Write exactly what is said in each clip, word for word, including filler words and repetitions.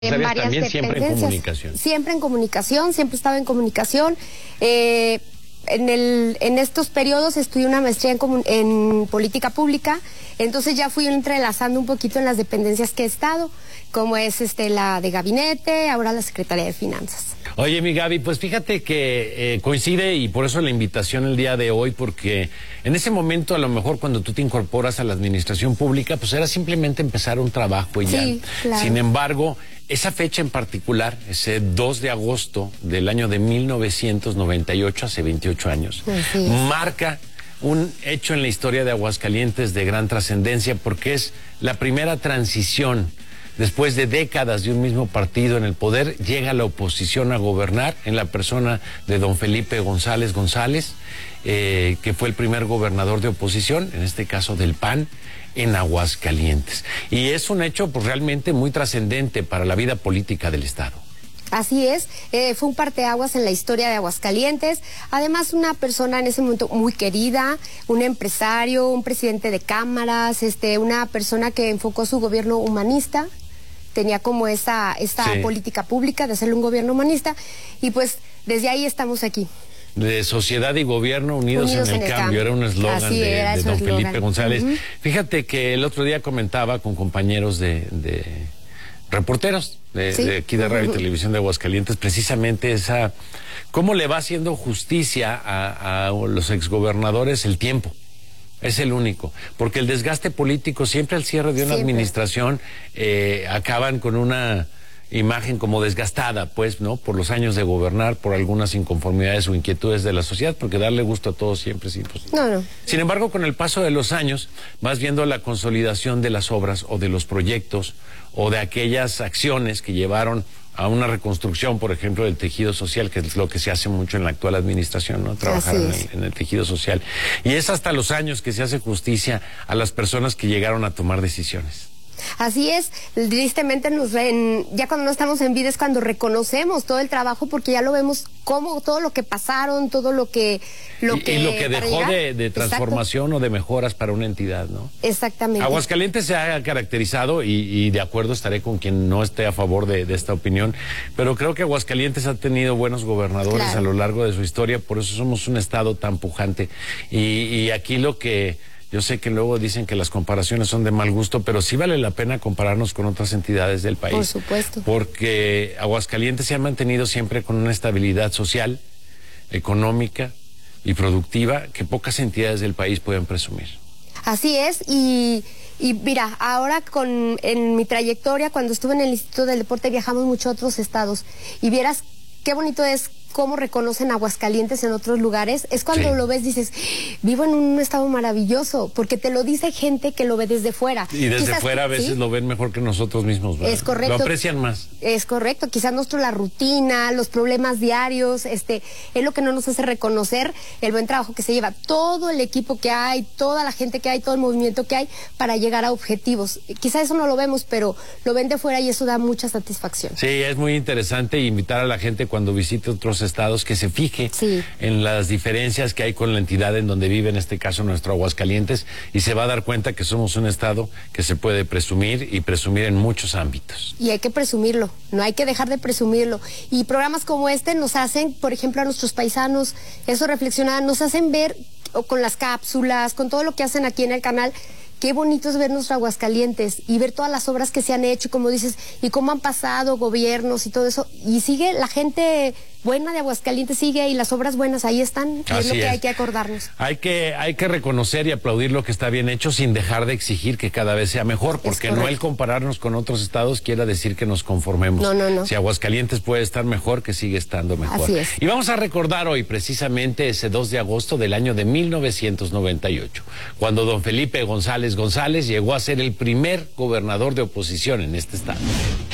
en varias también siempre en dependencias. comunicación. Siempre en comunicación, siempre estaba en comunicación. Eh, en, el, en estos periodos estudié una maestría en, en política pública, entonces ya fui entrelazando un poquito en las dependencias que he estado, como es este la de gabinete, ahora la Secretaría de Finanzas. Oye, mi Gaby, pues fíjate que eh, coincide, y por eso la invitación el día de hoy, porque en ese momento, a lo mejor cuando tú te incorporas a la administración pública, pues era simplemente empezar un trabajo y sí, ya. Claro. Sin embargo, esa fecha en particular, ese dos de agosto del año de mil novecientos noventa y ocho, hace veintiocho años, sí. marca un hecho en la historia de Aguascalientes de gran trascendencia, porque es la primera transición. Después de décadas de un mismo partido en el poder, llega la oposición a gobernar en la persona de don Felipe González González, eh, que fue el primer gobernador de oposición, en este caso del P A N, en Aguascalientes. Y es un hecho pues, realmente muy trascendente para la vida política del Estado. Así es, eh, fue un parteaguas en la historia de Aguascalientes, además una persona en ese momento muy querida, un empresario, un presidente de cámaras, este, una persona que enfocó su gobierno humanista, tenía como esa, esta sí. política pública de hacerle un gobierno humanista, y pues desde ahí estamos aquí. De sociedad y gobierno unidos, unidos en, el en el cambio, cambio. Era un eslogan de, de don eslogan. Felipe González. Uh-huh. Fíjate que el otro día comentaba con compañeros de... de... reporteros de, ¿Sí? de aquí de Radio y Televisión de Aguascalientes, precisamente esa, cómo le va haciendo justicia a, a los exgobernadores el tiempo. Es el único, porque el desgaste político siempre al cierre de una siempre. administración eh, acaban con una imagen como desgastada, pues, ¿no? Por los años de gobernar, por algunas inconformidades o inquietudes de la sociedad, porque darle gusto a todos siempre es imposible. No, no. Sin embargo, con el paso de los años, vas viendo la consolidación de las obras o de los proyectos o de aquellas acciones que llevaron a una reconstrucción, por ejemplo, del tejido social, que es lo que se hace mucho en la actual administración, ¿no? Trabajar en el, en el tejido social. Y es hasta los años que se hace justicia a las personas que llegaron a tomar decisiones. Así es, tristemente nos en, ya cuando no estamos en vida es cuando reconocemos todo el trabajo, porque ya lo vemos como todo lo que pasaron, todo lo que lo y, que, y lo que dejó de, de transformación Exacto. o de mejoras para una entidad, ¿no? Exactamente. Aguascalientes se ha caracterizado, y, y de acuerdo estaré con quien no esté a favor de, de esta opinión, pero creo que Aguascalientes ha tenido buenos gobernadores claro. a lo largo de su historia, por eso somos un estado tan pujante. Y, y aquí lo que... Yo sé que luego dicen que las comparaciones son de mal gusto, pero sí vale la pena compararnos con otras entidades del país. Por supuesto. Porque Aguascalientes se ha mantenido siempre con una estabilidad social, económica y productiva que pocas entidades del país pueden presumir. Así es, y, y mira, ahora con en mi trayectoria, cuando estuve en el Instituto del Deporte, viajamos mucho a otros estados, y vieras qué bonito es cómo reconocen Aguascalientes en otros lugares. Es cuando sí. lo ves, dices, vivo en un estado maravilloso, porque te lo dice gente que lo ve desde fuera. Y desde Quizás, fuera a veces ¿sí? lo ven mejor que nosotros mismos, ¿verdad? Es correcto. Lo aprecian más. Es correcto. Quizás nosotros la rutina, los problemas diarios, este, es lo que no nos hace reconocer el buen trabajo que se lleva todo el equipo que hay, toda la gente que hay, todo el movimiento que hay para llegar a objetivos. Quizás eso no lo vemos, pero lo ven de fuera y eso da mucha satisfacción. Sí, es muy interesante invitar a la gente cuando visite otros estados que se fije sí. en las diferencias que hay con la entidad en donde vive, en este caso nuestro Aguascalientes, y se va a dar cuenta que somos un estado que se puede presumir y presumir en muchos ámbitos. Y hay que presumirlo, no hay que dejar de presumirlo. Y programas como este nos hacen, por ejemplo, a nuestros paisanos, eso reflexionar, nos hacen ver o con las cápsulas, con todo lo que hacen aquí en el canal. Qué bonito es ver nuestro Aguascalientes y ver todas las obras que se han hecho, como dices, y cómo han pasado gobiernos y todo eso. Y sigue la gente buena de Aguascalientes, sigue, y las obras buenas ahí están. Y es lo que hay que acordarnos. Hay que, hay que reconocer y aplaudir lo que está bien hecho sin dejar de exigir que cada vez sea mejor, porque no el compararnos con otros estados quiera decir que nos conformemos. No, no, no. Si Aguascalientes puede estar mejor, que sigue estando mejor. Así es. Y vamos a recordar hoy precisamente ese dos de agosto del año de mil novecientos noventa y ocho, cuando don Felipe González González llegó a ser el primer gobernador de oposición en este estado.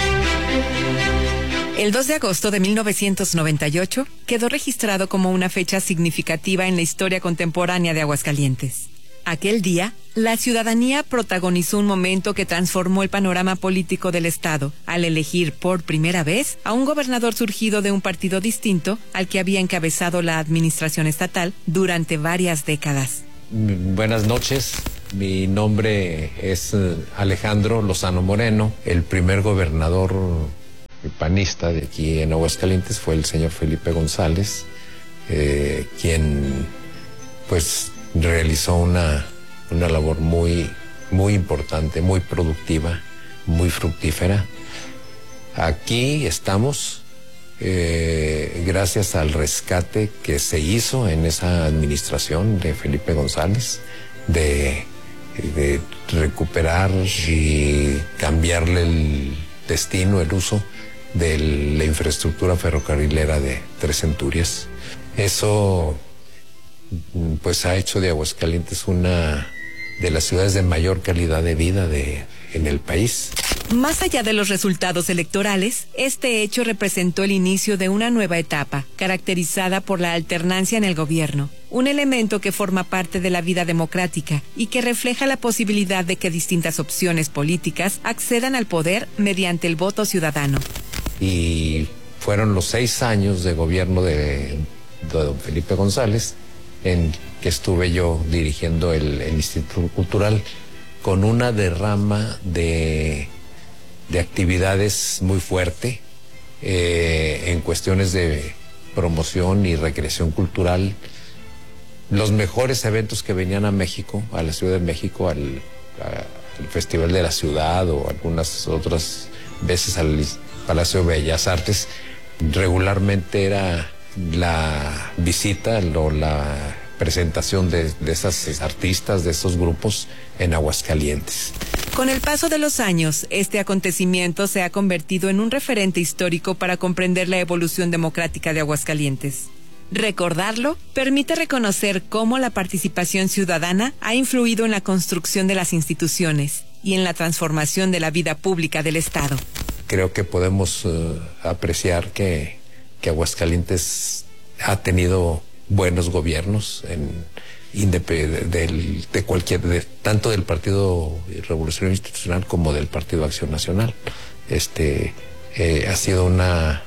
El dos de agosto de mil novecientos noventa y ocho quedó registrado como una fecha significativa en la historia contemporánea de Aguascalientes. Aquel día, la ciudadanía protagonizó un momento que transformó el panorama político del estado al elegir por primera vez a un gobernador surgido de un partido distinto al que había encabezado la administración estatal durante varias décadas. Buenas noches. Mi nombre es Alejandro Lozano Moreno, el primer gobernador panista de aquí en Aguascalientes fue el señor Felipe González, eh, quien pues realizó una, una labor muy, muy importante, muy productiva, muy fructífera. Aquí estamos eh, gracias al rescate que se hizo en esa administración de Felipe González, de, de recuperar y cambiarle el destino, el uso de la infraestructura ferrocarrilera de Tres Centurias. Eso pues ha hecho de Aguascalientes una de las ciudades de mayor calidad de vida de, en el país. Más allá de los resultados electorales, este hecho representó el inicio de una nueva etapa, caracterizada por la alternancia en el gobierno, un elemento que forma parte de la vida democrática y que refleja la posibilidad de que distintas opciones políticas accedan al poder mediante el voto ciudadano. Y fueron los seis años de gobierno de, de don Felipe González en que estuve yo dirigiendo el, el Instituto Cultural, con una derrama de, de actividades muy fuerte eh, en cuestiones de promoción y recreación cultural. Los mejores eventos que venían a México, a la Ciudad de México, al, a, al Festival de la Ciudad o algunas otras veces al Palacio de Bellas Artes, regularmente era la visita o la presentación de, de esas artistas, de esos grupos en Aguascalientes. Con el paso de los años, este acontecimiento se ha convertido en un referente histórico para comprender la evolución democrática de Aguascalientes. Recordarlo permite reconocer cómo la participación ciudadana ha influido en la construcción de las instituciones y en la transformación de la vida pública del Estado. Creo que podemos uh, apreciar que, que Aguascalientes ha tenido buenos gobiernos en, de, de, de cualquier, de, tanto del Partido Revolucionario Institucional como del Partido Acción Nacional. Este eh, ha sido una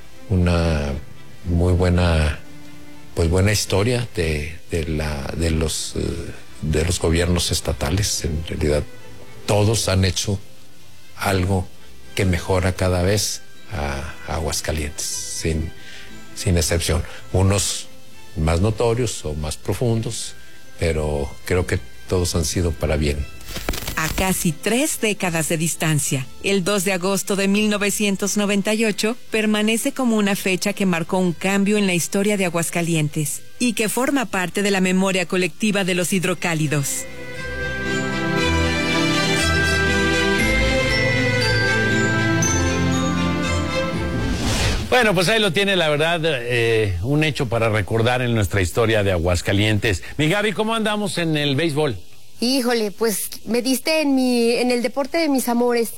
una muy buena pues buena historia de, de la de los uh, de los gobiernos estatales. En realidad todos han hecho algo que mejora cada vez a, a Aguascalientes, sin sin excepción. Unos más notorios o más profundos, pero creo que todos han sido para bien. A casi tres décadas de distancia, el dos de agosto de mil novecientos noventa y ocho permanece como una fecha que marcó un cambio en la historia de Aguascalientes y que forma parte de la memoria colectiva de los hidrocálidos. Bueno, pues ahí lo tiene, la verdad, eh, un hecho para recordar en nuestra historia de Aguascalientes. Mi Gaby, ¿cómo andamos en el béisbol? Híjole, pues me diste en mi, en el deporte de mis amores.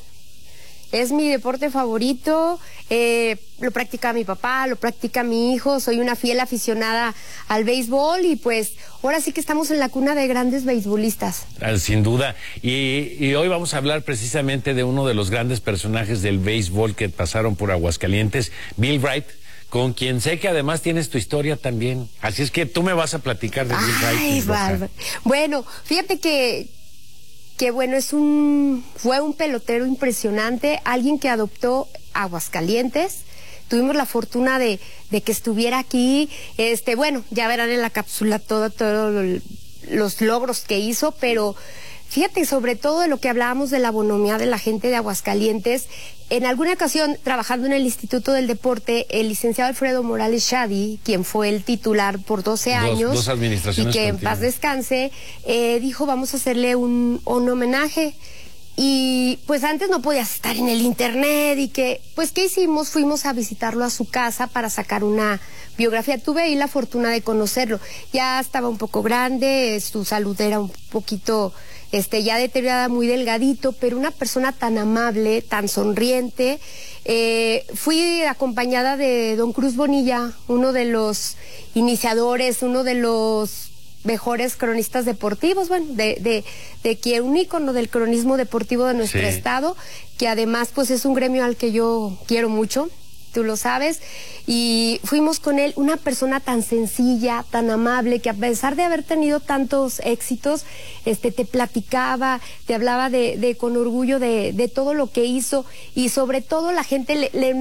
Es mi deporte favorito, eh, lo practica mi papá, lo practica mi hijo, soy una fiel aficionada al béisbol y pues ahora sí que estamos en la cuna de grandes beisbolistas. Sin duda, y, y hoy vamos a hablar precisamente de uno de los grandes personajes del béisbol que pasaron por Aguascalientes, Bill Wright, con quien sé que además tienes tu historia también, así es que tú me vas a platicar de Bill Wright. Ay, bárbaro. Bueno, fíjate que... que bueno, es un fue un pelotero impresionante, alguien que adoptó Aguascalientes. Tuvimos la fortuna de, de que estuviera aquí. Este, bueno, ya verán en la cápsula todos todo los logros que hizo, pero fíjate, sobre todo de lo que hablábamos de la bonomía de la gente de Aguascalientes. En alguna ocasión, trabajando en el Instituto del Deporte, el licenciado Alfredo Morales Shadi, quien fue el titular por doce años, dos, dos administraciones y que en continuas. paz descanse, eh, dijo, vamos a hacerle un, un homenaje. Y pues antes no podías estar en el internet y que, pues ¿qué hicimos? Fuimos a visitarlo a su casa para sacar una biografía. Tuve ahí la fortuna de conocerlo. Ya estaba un poco grande, su salud era un poquito... Este, ya deteriorada, muy delgadito, pero una persona tan amable, tan sonriente. Eh, fui acompañada de don Cruz Bonilla, uno de los iniciadores, uno de los mejores cronistas deportivos, bueno, de, de, de que un ícono del cronismo deportivo de nuestro sí. estado, que además pues es un gremio al que yo quiero mucho. Tú lo sabes, y fuimos con él, una persona tan sencilla, tan amable, que a pesar de haber tenido tantos éxitos, este, te platicaba, te hablaba de, de con orgullo de, de todo lo que hizo, y sobre todo la gente le, le